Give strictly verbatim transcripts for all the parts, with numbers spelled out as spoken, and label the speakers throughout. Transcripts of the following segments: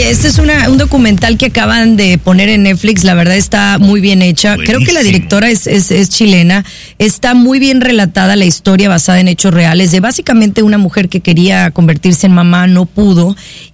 Speaker 1: Oye, este es una, un documental que acaban de poner en Netflix, la verdad está muy bien hecha. Buenísimo. Creo que la directora es, es, es chilena. Está muy bien relatada la historia basada en hechos reales de básicamente una mujer que quería convertirse en mamá, no pudo,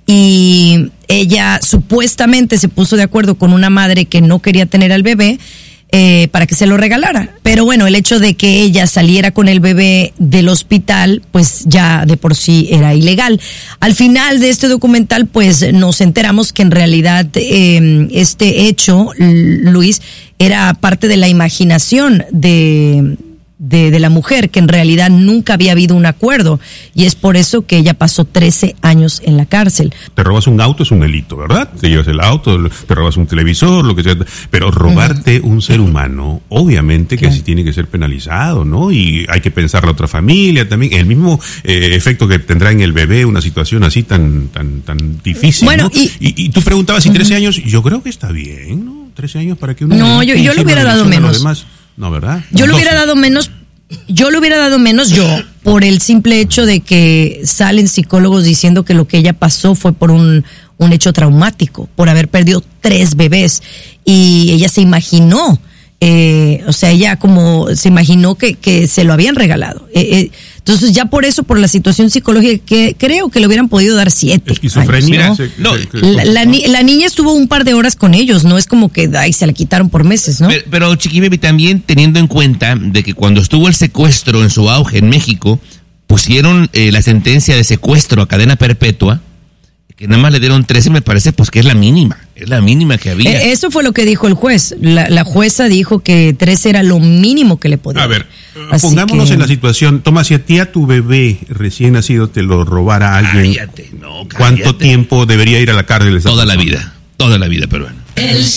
Speaker 1: y ella supuestamente se puso de acuerdo con una madre que no quería tener al bebé, Eh, para que se lo regalara. Pero bueno, el hecho de que ella saliera con el bebé del hospital, pues ya de por sí era ilegal. Al final de este documental, pues nos enteramos que en realidad eh, este hecho, Luis, era parte de la imaginación de... De, de la mujer, que en realidad nunca había habido un acuerdo, y es por eso que ella pasó trece años en la cárcel.
Speaker 2: Te robas un auto es un delito, ¿verdad? Te llevas el auto, te robas un televisor, lo que sea, pero robarte uh-huh. un ser humano, obviamente que claro. sí tiene que ser penalizado, ¿no? Y hay que pensar la otra familia también, el mismo eh, efecto que tendrá en el bebé una situación así tan tan tan difícil, bueno, ¿no? y, y, y tú preguntabas si uh-huh. trece años, yo creo que está bien, ¿no? trece años para que uno...
Speaker 1: No, yo, yo le hubiera dado menos.
Speaker 2: No, ¿verdad?
Speaker 1: Yo le hubiera dado menos, yo le hubiera dado menos yo, por el simple hecho de que salen psicólogos diciendo que lo que ella pasó fue por un, un hecho traumático, por haber perdido tres bebés, y ella se imaginó, eh, o sea, ella como se imaginó que, que se lo habían regalado. Eh, eh, entonces ya por eso, por la situación psicológica, que creo que le hubieran podido dar siete.
Speaker 2: Esquizofrenia.
Speaker 1: Años, ¿no? Se, se, se, la, la, ni, la niña estuvo un par de horas con ellos, no es como que ay, se la quitaron por meses, ¿no?
Speaker 3: Pero, pero Chiqui Baby, también teniendo en cuenta de que cuando estuvo el secuestro en su auge en México, pusieron eh, la sentencia de secuestro a cadena perpetua, que nada más le dieron trece, me parece pues que es la mínima, es la mínima que había.
Speaker 1: Eh, eso fue lo que dijo el juez. La, la jueza dijo que trece era lo mínimo que le podía.
Speaker 2: A ver, Así pongámonos que... en la situación, Tomás, si a ti a tu bebé recién nacido te lo robara alguien,
Speaker 3: cállate, no, cállate.
Speaker 2: ¿Cuánto tiempo debería ir a la cárcel?
Speaker 3: Toda la vida, toda la vida peruana.